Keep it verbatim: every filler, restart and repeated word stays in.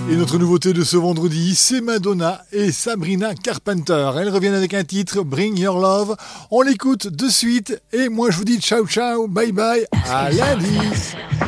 Et notre nouveauté de ce vendredi, c'est Madonna et Sabrina Carpenter. Elles reviennent avec un titre, Bring Your Love. On l'écoute de suite et moi je vous dis ciao ciao, bye bye, à lundi.